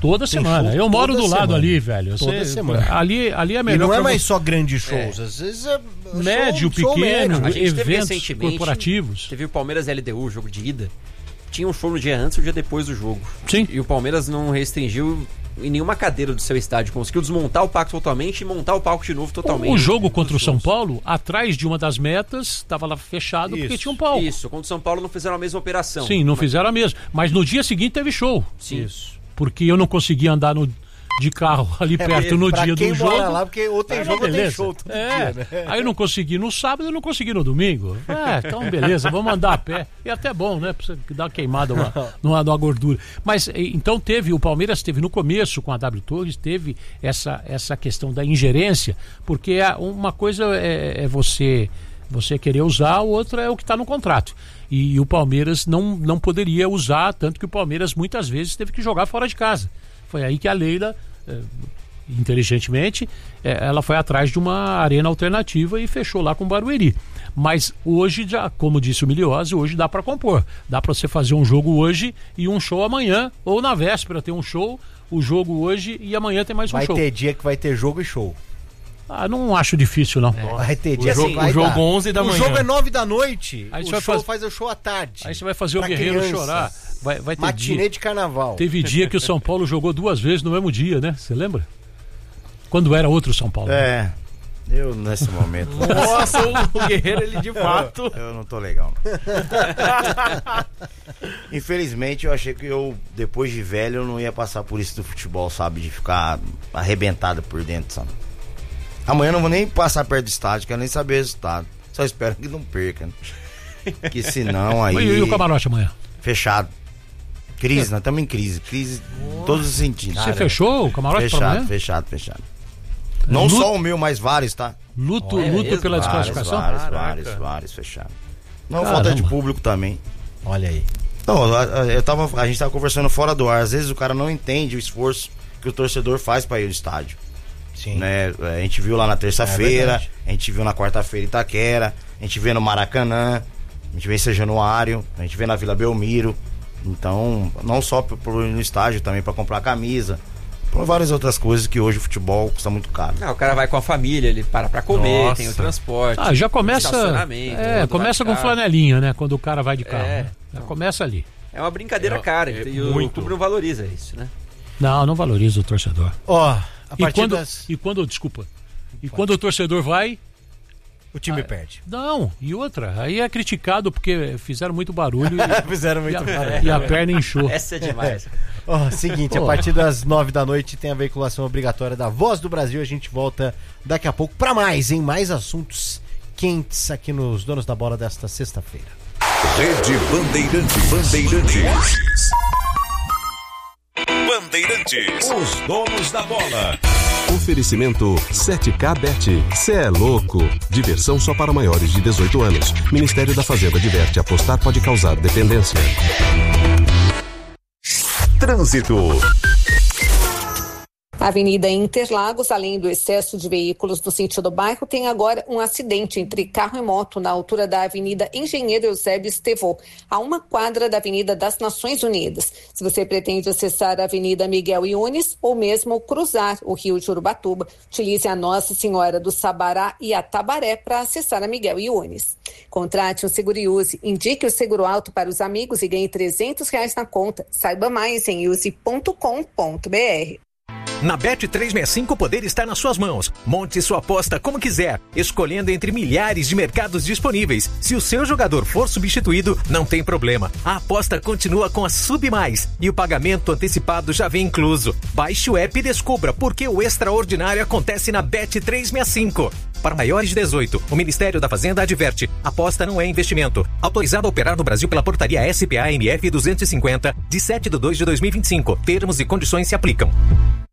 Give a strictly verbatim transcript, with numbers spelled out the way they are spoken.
Toda semana. Eu moro do lado semana. ali, velho. Toda Você, semana. Ali, ali é melhor. E não é mais você... só grandes shows, é. às vezes é médio, show, pequeno, show médio. Eventos corporativos. Teve o Palmeiras L D U, jogo de ida. Tinha um show no dia antes e um dia depois do jogo. Sim. E o Palmeiras não restringiu em nenhuma cadeira do seu estádio. Conseguiu desmontar o palco totalmente e montar o palco de novo totalmente. O jogo contra o São Paulo, atrás de uma das metas, estava lá fechado Isso. porque tinha um palco. Isso, contra o São Paulo não fizeram a mesma operação. Sim, não Mas... fizeram a mesma. Mas no dia seguinte teve show. Sim. Isso. Porque eu não conseguia andar no... de carro ali é, perto no dia do jogo. Lá, porque ou tem ah, jogo ou tem show todo é. dia, né? Aí eu não consegui no sábado, eu não consegui no domingo. É, então beleza, vamos andar a pé. E até bom, né? Pra você dar uma queimada, uma, numa, numa gordura. Mas então teve, o Palmeiras teve no começo com a W Torres, teve essa, essa questão da ingerência, porque uma coisa é, é você, você querer usar, o outro é o que está no contrato. E, e o Palmeiras não, não poderia usar, tanto que o Palmeiras muitas vezes teve que jogar fora de casa. Foi aí que a Leila, eh, inteligentemente, eh, ela foi atrás de uma arena alternativa e fechou lá com o Barueri. Mas hoje, já, como disse o Miliose, hoje dá para compor. Dá para você fazer um jogo hoje e um show amanhã, ou na véspera ter um show, o jogo hoje e amanhã tem mais um vai show. Vai ter dia que vai ter jogo e show. Ah, não acho difícil, não. É. Vai ter dia o jogo, assim, vai o jogo onze da o manhã. O jogo é nove da noite. Aí o vai show faz... faz o show à tarde. Aí você vai fazer o Guerreiro crianças. chorar. Vai, vai ter Matinê dia... de carnaval. Teve dia que o São Paulo jogou duas vezes no mesmo dia, né? Você lembra? Quando era outro São Paulo. É. Eu, nesse momento... Nossa, o Guerreiro, ele de fato... Eu, eu não tô legal, não. Infelizmente, eu achei que eu, depois de velho, eu não ia passar por isso do futebol, sabe? De ficar arrebentado por dentro, sabe? Amanhã eu não vou nem passar perto do estádio, quero nem saber o resultado. Só espero que não perca, né? Que senão aí... E o camarote amanhã? Fechado. Crise, nós estamos em crise. Crise em todos os sentidos. Você fechou o camarote fechado, para amanhã? Fechado, fechado. Não luto, só o meu, mas vários, tá? Luto, é luto pela vários, desclassificação? Vários, vários, vários fechados. Não, Caramba. falta de público também. Olha aí. Não, eu tava, a gente tava conversando fora do ar. Às vezes o cara não entende o esforço que o torcedor faz para ir ao estádio. Sim. Né? A gente viu lá na terça-feira, é a gente viu na quarta-feira em Itaquera, a gente vê no Maracanã, a gente vê em São Januário, a gente vê na Vila Belmiro. Então, não só pro, pro, no estádio, também para comprar camisa, por várias outras coisas que hoje o futebol custa muito caro. Não, o cara vai com a família, ele para pra comer, Nossa. tem o transporte. Ah, já começa. É, começa com flanelinha, né? Quando o cara vai de carro. É, né? Já não. começa ali. É uma brincadeira é, cara. É, e o clube não valoriza isso, né? Não, não valoriza o torcedor. Ó, a e quando, das... e quando, desculpa. E quando o torcedor vai, o time ah, perde. Não, e outra, aí é criticado porque fizeram muito barulho e, fizeram muito e, a, barulho. e a perna inchou. Essa é demais. Ó, seguinte, a partir das nove da noite tem a veiculação obrigatória da Voz do Brasil. A gente volta daqui a pouco para mais, em mais assuntos quentes aqui nos Donos da Bola desta sexta-feira. Rede Bandeirante Bandeirantes. Bandeirantes, os donos da bola. Oferecimento sete K Bet. Cê é louco. Diversão só para maiores de dezoito anos. Ministério da Fazenda adverte: apostar pode causar dependência. Trânsito. A Avenida Interlagos, além do excesso de veículos no sentido do bairro, tem agora um acidente entre carro e moto na altura da Avenida Engenheiro Eusébio Estevô, a uma quadra da Avenida das Nações Unidas. Se você pretende acessar a Avenida Miguel Yunes ou mesmo cruzar o Rio de Urubatuba, utilize a Nossa Senhora do Sabará e a Tabaré para acessar a Miguel Yunes. Contrate um seguro e use, indique o seguro alto para os amigos e ganhe trezentos reais na conta. Saiba mais em use ponto com ponto br. Na Bet trezentos e sessenta e cinco o poder está nas suas mãos. Monte sua aposta como quiser, escolhendo entre milhares de mercados disponíveis. Se o seu jogador for substituído, não tem problema. A aposta continua com a Sub Mais e o pagamento antecipado já vem incluso. Baixe o app e descubra por que o extraordinário acontece na Bet trezentos e sessenta e cinco. Para maiores de dezoito, o Ministério da Fazenda adverte: aposta não é investimento. Autorizado a operar no Brasil pela portaria S P A M F duzentos e cinquenta, de sete de dois de dois mil e vinte e cinco. Termos e condições se aplicam.